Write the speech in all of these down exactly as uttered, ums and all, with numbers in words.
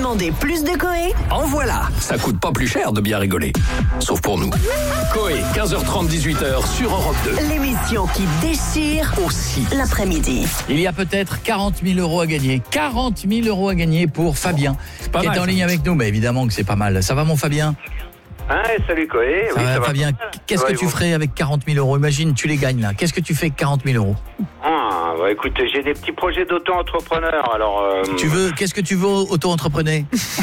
demandez plus de Coé? En voilà, ça coûte pas plus cher de bien rigoler. Sauf pour nous. Coé, quinze heures trente, dix-huit heures sur Europe deux. L'émission qui déchire Aussi l'après-midi. Il y a peut-être quarante mille euros à gagner. quarante mille euros à gagner pour Fabien, pas qui mal, est en ça. ligne avec nous. Mais évidemment que c'est pas mal. Ça va, mon Fabien? Ah, salut Coé. Ça Oui, va, ça va. Fabien, qu'est-ce Ouais, que tu bon. ferais avec quarante mille euros? Imagine, tu les gagnes là. Qu'est-ce que tu fais avec quarante mille euros? Ah, bah, écoute, j'ai des petits projets d'auto-entrepreneur, alors... Euh, Tu veux, qu'est-ce que tu veux auto-entrepreneur?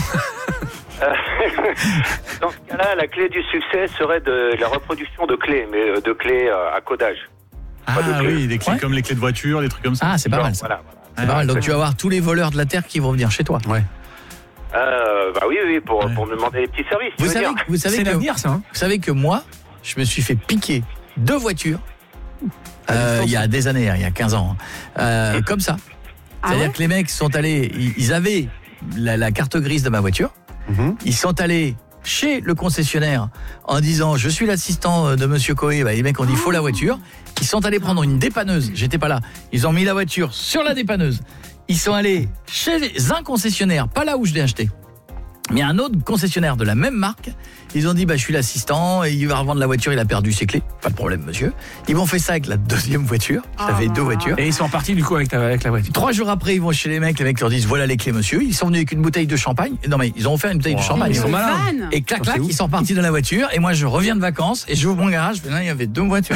dans ce cas-là, la clé du succès serait de la reproduction de clés, mais euh, de clés euh, à codage. Ah Pas de clés. oui, des clés Ouais. comme les clés de voiture, des trucs comme ça. Ah, c'est pas Genre, mal ça. Voilà, voilà. C'est pas mal. Donc tu vas avoir tous les voleurs de la terre qui vont venir chez toi. Ouais. Euh, bah oui, oui, pour, Ouais. pour me demander des petits services, tu Vous veux savez, dire. que- vous savez C'est que, l'avenir, ça. Hein. vous savez que moi, je me suis fait piquer deux voitures. euh, il y a des années, hein, il y a quinze ans, euh, comme ça. C'est-à-dire ouais que les mecs sont allés, ils, ils avaient la, la carte grise de ma voiture, Mhm. ils sont allés chez le concessionnaire en disant je suis l'assistant de Monsieur Coé. Bah, les mecs ont dit faut la voiture. Ils sont allés prendre une dépanneuse, j'étais pas là. Ils ont mis la voiture sur la dépanneuse. Ils sont allés chez un concessionnaire, pas là où je l'ai acheté, mais un autre concessionnaire de la même marque. Ils ont dit bah je suis l'assistant et il va revendre la voiture, il a perdu ses clés. Pas de problème monsieur. Ils m'ont fait ça avec la deuxième voiture. J'avais Oh. deux voitures. Et ils sont partis du coup avec, ta, avec la voiture. Trois jours après, ils vont chez les mecs, les mecs leur disent voilà les clés monsieur. Ils sont venus avec une bouteille de champagne. Non mais ils ont offert une bouteille de Wow. champagne. Ils sont Une malins. vanne. Et clac Ça, c'est clac, ouf. ils sont partis dans la voiture et moi je reviens de vacances et j'ouvre mon garage, je fais, là il y avait deux voitures.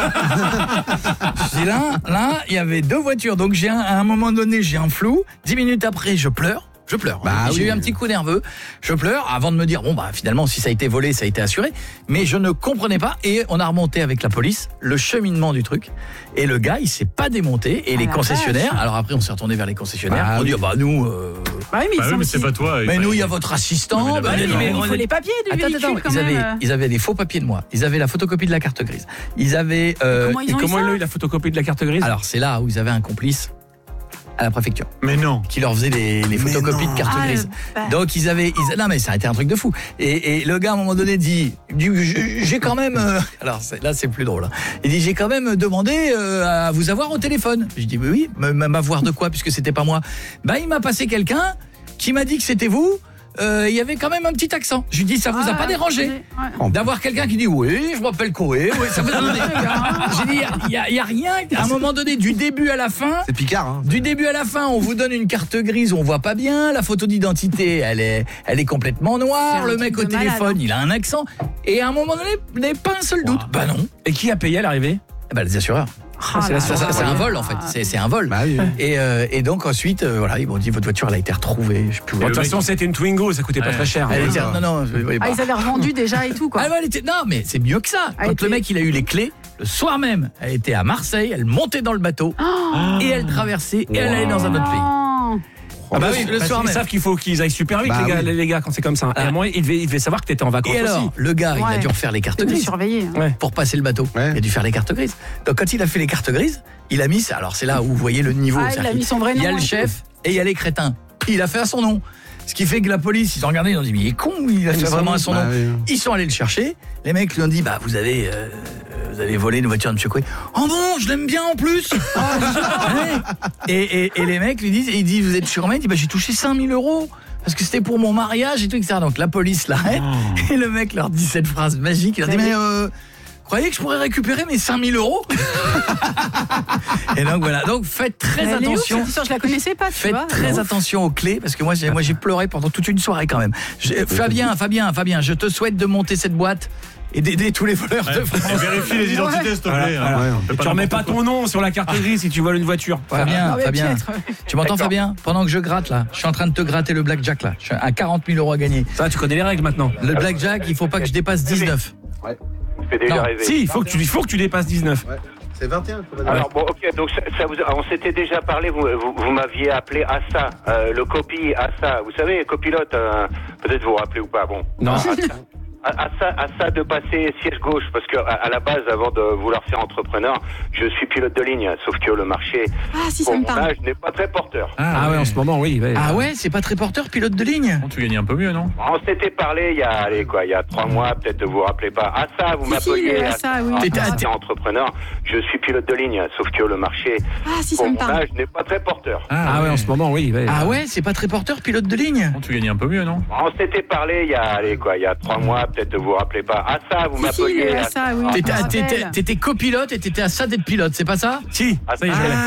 Je dis là, là il y avait deux voitures, donc j'ai un, à un moment donné j'ai un flou. Dix minutes après je pleure. Je pleure. Bah j'ai oui. eu un petit coup nerveux. Je pleure avant de me dire bon bah finalement si ça a été volé, ça a été assuré. Mais je ne comprenais pas et on a remonté avec la police le cheminement du truc. Et le gars il s'est pas démonté et Ah les la concessionnaires. vache. Alors après on s'est retourné vers les concessionnaires. Bah on oui. dit ah, bah nous. Euh, Bah oui, mais, Bah ils oui, sont mais c'est petits. pas toi. mais il nous faut- il y a votre assistant. Non, mais bah, là-bas, mais il non, mais Il on faut est- les papiers du Attends, véhicule attends, quand ils même. avaient, ils avaient des faux papiers de moi. Ils avaient la photocopie de la carte grise. Ils avaient. euh, Comment ils ont Et comment eu il ça a eu la photocopie de la carte grise? alors c'est là où ils avaient un complice à la préfecture Mais non. qui leur faisait les, les Mais photocopies non. de carte Ah, grise. bah. Donc ils avaient, ils- non mais ça a été un truc de fou. Et, et le gars à un moment donné dit, dit, j'ai j'ai quand même, euh, alors c'est- là c'est plus drôle. Hein. Il dit j'ai quand même demandé euh, à vous avoir au téléphone. Je dis oui, oui, mais m'avoir de quoi puisque c'était pas moi. Bah il m'a passé quelqu'un qui m'a dit que c'était vous. Euh, Il y avait quand même un petit accent. Je lui dis ça vous a Ah, pas dérangé ouais. d'avoir quelqu'un qui dit oui, je m'appelle Coé. Oui, ça vous a donné. J'ai dit il y, a- il y a rien. À un moment donné, du début à la fin. C'est Picard, hein. Du début à la fin, on vous donne une carte grise, on voit pas bien, la photo d'identité, elle est, elle est complètement C'est noire, un le truc mec au de malade, téléphone, hein. il a un accent, et à un moment donné, il n'y a pas un seul doute. Wow. Bah non. Et qui a payé à l'arrivée? Eh ben, les assureurs. Ah c'est là la- Ça, ça, là. c'est un vol en fait, c'est c'est un vol. Bah oui. Et, euh, et donc ensuite, euh, voilà, ils m'ont dit votre voiture elle a été retrouvée. Je sais plus où Bon, De elle toute est. façon, c'était une Twingo, ça coûtait pas Ouais. très cher. Elle Ouais. était- non, non, je voyais Ah, pas. ils avaient revendu déjà et tout, quoi. Ah, ouais, elle était- non, mais c'est mieux que ça. Elle Quand était- le mec il a eu les clés, le soir même, elle était à Marseille, elle montait dans le bateau et elle traversait et elle allait dans un autre pays. Oh. Ah bah Parce- oui, le parce soir qu'ils même. savent qu'il faut qu'ils aillent super vite, Bah les, gars, oui. les gars, quand c'est comme ça. Et à moi, il devait, il devait savoir que t'étais en vacances Et alors, aussi. le gars, il a Ouais. dû refaire les cartes C'était grises. surveillé. hein. Ouais. Pour passer le bateau. Ouais. Il a dû faire les cartes grises. Donc quand il a fait les cartes grises, il a mis ça. Alors c'est là où vous voyez le niveau. Ah, il C'est-à-dire a mis qu'il- son vrai Il y a nom le et chef et il y a les crétins. Il a fait à son nom. Ce qui fait que la police, ils ont regardé, ils ont dit mais il est con, il a fait vraiment à son Bah nom. oui. Ils sont allés le chercher. Les mecs lui ont dit bah vous avez euh, vous avez volé une voiture de Monsieur Coué. Oh bon, je l'aime bien en plus. Ouais. et, et, et les mecs lui disent, et il dit vous êtes sûr mec? Il dit bah j'ai touché cinq mille euros. Parce que c'était pour mon mariage et tout, et cetera. Donc la police l'arrête et le mec leur dit cette phrase magique. Il leur dit mais euh, croyez que je pourrais récupérer mes cinq mille euros? Et donc voilà. Donc faites très Elle est où, attention. cette histoire, je la connaissais pas, tu Faites vois. très attention aux clés parce que moi j'ai moi j'ai pleuré pendant toute une soirée quand même. Je- Fabien, Fabien, Fabien, je te souhaite de monter cette boîte et d'aider tous les voleurs de Ouais. France. Et vérifie les identités, s'il te Voilà, plaît. voilà. hein. Ouais, Et tu remets pas ton nom sur la carte grise si tu voles une voiture. Voilà. Fabien, Ah ouais, Fabien, piètre. tu m'entends D'accord. Fabien? Pendant que je gratte là, je suis en train de te gratter le blackjack là. Je suis à quarante mille euros à gagner. Ça, tu connais les règles maintenant. Le blackjack, il faut pas que je dépasse dix-neuf. Ça fait déjà Non, rêver. Si, il faut que tu, il faut que tu dépasses dix-neuf. Ouais. C'est vingt et un. qu'on va dire. Alors bon, ok, donc ça, ça vous, on s'était déjà parlé, vous, vous, vous m'aviez appelé Assa, euh, le copie Assa, vous savez, copilote, euh, peut-être vous vous rappelez ou pas, bon. Non. Assa. à, à ça, à ça de passer siège gauche, parce que à, à la base, avant de vouloir faire entrepreneur, je suis pilote de ligne, sauf que le marché, Ah, si, ça pour me mon parle. âge, n'est pas très porteur. Ah, ouais, en ce moment, oui. ouais. Ah ouais, c'est pas très porteur, pilote de ligne. Tu gagnes un peu mieux, non? On s'était parlé il y a, allez, quoi, il y a trois mois, peut-être vous vous rappelez pas. Ah ça, vous Si, m'appeliez. si, à- ah, ça, oui. à- T'étais- à- à- entrepreneur, je suis pilote de ligne, sauf que le marché, Ah, si, ça pour me mon parle. âge, n'est pas très porteur. Ah, ouais, en ce moment, oui. ouais. Ah ouais, c'est pas très porteur, pilote de ligne. Tu gagnes un peu mieux, non? On s'était parlé il y a, allez, quoi, il y a trois mois, peut-être vous vous rappelez pas. Ah ça, vous Si, si, m'appeliez. ah, à- ça, oui. à- T'étais je me t'étais- rappelle. t'étais copilote et t'étais à ça d'être pilote, c'est pas ça? Si, Ah, ça y est, je ah, l'ai.